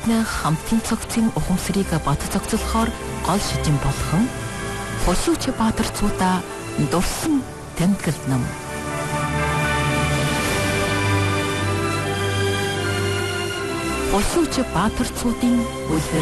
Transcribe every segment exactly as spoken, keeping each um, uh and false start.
Хүүхнээ хамтын цогцын ухамсарыг бат цогцлохоор гол шижин болгон хошууч баатарцуудаа дурсан тэмдэглэл нам. Хошууч баатарцуудын үлгэр.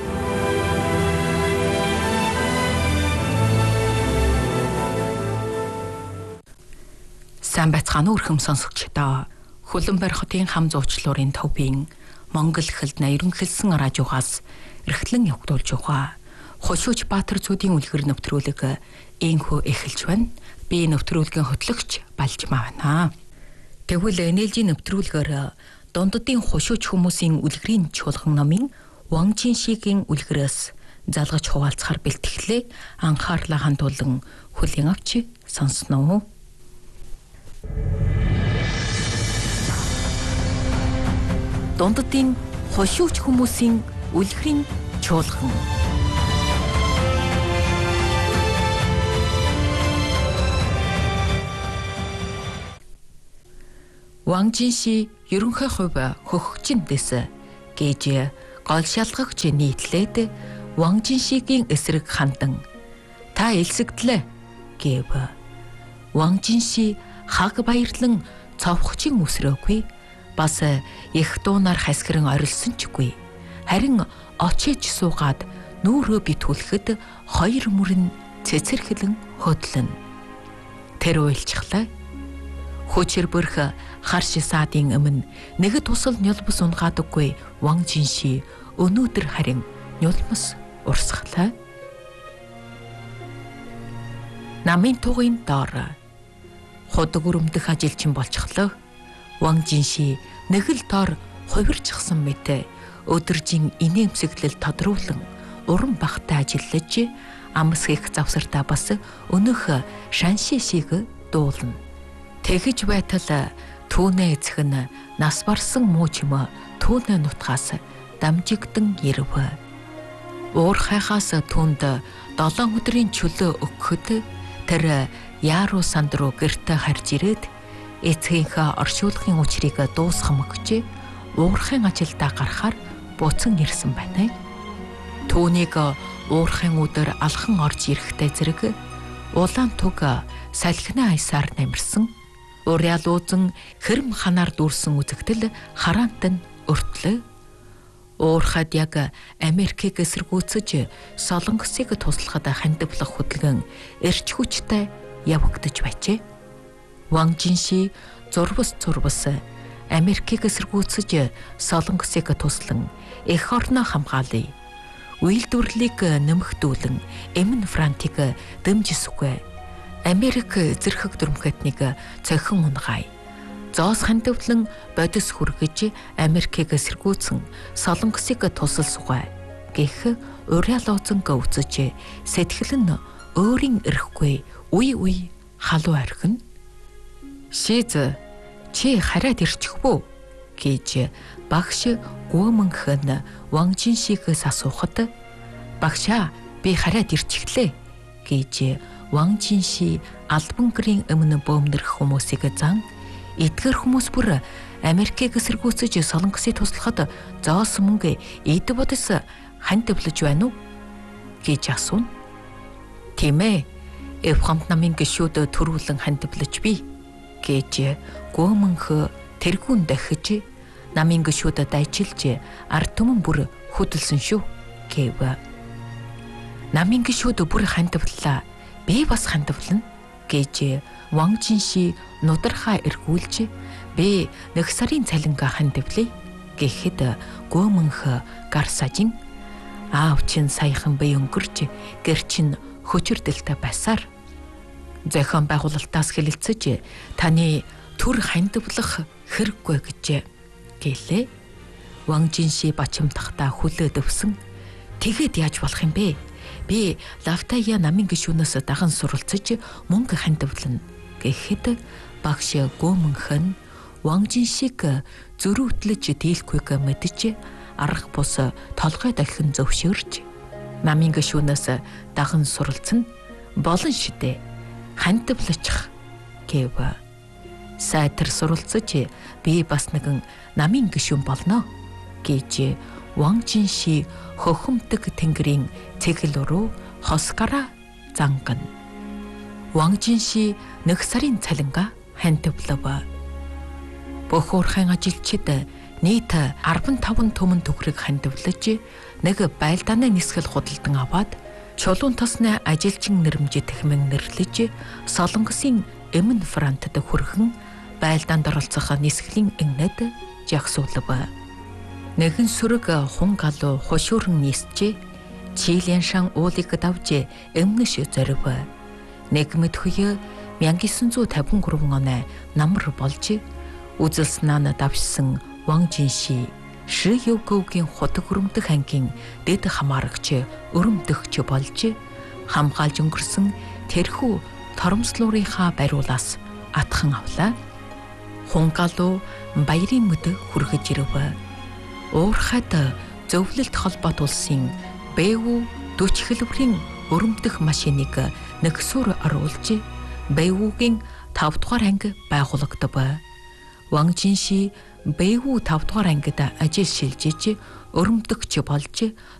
Сайн байцгаана уу өрхөм сонсогчдоо. Хөлбөмбөр хотын хам зуучлуурын төвийн Монгол хэлд ерөнхийлсэн радиогоос эрхлэн явагдуулж байгаа Хошууч баатарцуудын үлгэр нэвтрүүлэг энхүү эхэлж байна. Би нэвтрүүлгийн хөтлөгч Балжмаа байна. Тэгвэл энэлжийн нэвтрүүлгээр дунддын хошууч хүмүүсийн үлгэрийн чуулган номын Ван Жиншигийн үлгэрээс залгаж хуваалцахаар бэлтгэлээ анхаарлаа хандуулан хүлээн авч сонсноо. Дунддын хошууч хүмүүсийн үлгэрийн чуулган. Ван Жинши ерөнхий хувь хөхөгчнөөс гэж гол шалгагч нийтлээд Ван Жиншигийн эсрэг хандан та элсэгдлээ гэв. Ван Жинши хаг баярлан цовхчин үсрөөгүй. Бас их дуунаар хасгиран орилсон чгүй. Харин очиж суугаад нүүрөө битүүлэхэд хоёр мөрөн цэцэрхэлэн хөдлөн. Тэр уйлчихлаа. Хүчээр бүрх харш саадын өмнө нэг тусал нёлбос унгадаггүй Ван Жинши өнөөдөр харин нёлмос урсгалаа. Намын тугын доор худаг өрөмдөх ажилчин болчихлоо. Ван Жинши нэг л доор хувирчихсан мэт өдөржин инээмсэглэл тодруулан уран багтаа ажиллаж амс хийх завсартаа бас өнөх шанши шиг дуулна. Тэгэж байтал түүнээ эцэг нь нас барсан муучмаа түүнээ нутгаас дамжигдан ирв. Уур хайхаас түнд долоон өдрийн чөлөө өгөхөд тэр Яруу санд руу гэртээ харж ирээд эцгийнхээ оршуулгын учрыг дуусгах мөгч уурхайн ажилдаа гарахаар буцан ирсэн байна. Түүнийг уурхайн өдөр алхан орж ирэхтэй зэрэг улаан туг салхины айсаар намирсан. Уряал уузан хэрэм ханаар дүүрсэн үзэгдэл хараант нь өртлөө. Уурхад яг Америкийг эсэргүүцэж Солонгосыг туслахад хандивлах хөдөлгөөн эрч хүчтэй явагдаж байжээ. Ван Жинши зурвас зурвас Америкийг эсэргүүцэж Солонгосыг туслан эх орноо хамгаалъя. Үйлдвэрлэлийг нэмэгдүүлэн Эмн Франтыг дэмжисгүй. Америк зэрхэг дүрмхэтнийг цохин унгай. Зоос хандивлан бодис хүргэж Америкийг эсэргүүцэн Солонгосыг тусалсугай. Гэх уряал уузанг өвцөж сэтгэл нь өөрийн эрэхгүй үе үе халуу архин. Шиз чи хараад ирчих бүү гэж багш гүмэнхэн Ван Жиншигээс асуухад багшаа би хараад ирчихлээ гэж Ван Жинши албан гэрийн өмнө бөөмнөрх хүмүүсийг зан эдгэр хүмүүс бүр Америкийг эсэргүүцэж Солонгосыг туслахад зоос мөнгө эд бодис хандивлаж байна уу гэж асууна. Тийм ээ. Эвхамт намын гişүүд төрүүлэн хандивлаж би гэж гүмэнх тэргүүн дахиж намын гişүүдэд ажиллаж ард түмэн бүр хөдөлсөн шүү гэв. Намын гişүүд бүр хандивлаа. Би бас хандивлана гэж Ван Жинши нудархаа эргүүлж би нэг сарын цалингаа хандивлая гэхэд гүмэнх гар сажин аав чин саяхан бие өнгөрч гэр чин хөчөрдөлтэй байсаар зохион байгуулалтаас хэлэлцэж таны төр хандивлах хэрэггүй гэж гэлээ. Ван Жинши бачимдахтаа хүлээд өвсөн. Тэгээд яаж болох юм бэ? Би Лавтая намын гишүүнээс даган суралцаж мөнгө хандивлана гэхэд багш гүмэнхэн Ван Жиншиг зөрүүтлэж дийлхүйг мэдж арга бус толгой дахин зөвшөөрч намын гишүүнээс даган суралцсан болон шидэ хандивлачих гэв. Сайтар суралцаж би бас нэгэн намын гишүүн болно гэж Ван Жинши хөхөмдөг тэнгэрийн цэгэл рүү хосгараа зангана. Ван Жинши нэг сарын цалингаа хантивлав. Бүх уурхайн ажилчид нийт арван таван түмэн төгрөг хандивлаж нэг байлдааны нисгэл худалдан аваад чулуун тосны ажилчин нэрмжид хэмээн нэрлэж Солонгосын Эмэн Франтад хүрхэн байлдаанд оролцох нисгэлийн игнэд жагсуулав. Нэгэн сүрэг хун галуу хошуурн нийсчээ Чилийн шан уулыг давж эмнэш зорив. Нэгмэд хуй 천구백오십삼 он намар болж үзэлснаа давшсан Ван Жинши Ши Югоугийн хотог өрөмдөх ангийн дэд хамаарагч өрөмдөгч болж хамгаалж өнгөрсөн тэрхүү торомслуурынхаа бариулаас атхан авлаа. Хунгалуу баярын мөд хүргэж ирэв. Уурхайд зөвлөлт холбоот улсын Бэйвүү дөч хэлбэрийн өрөмдөх машиныг нэгсүр оруулж Бэйвүүгийн тав дугаар анги байгуулагдав. Ван Жинши Бэйвүү тав дугаар ангид ажил шилжиж өрөмдөгч болж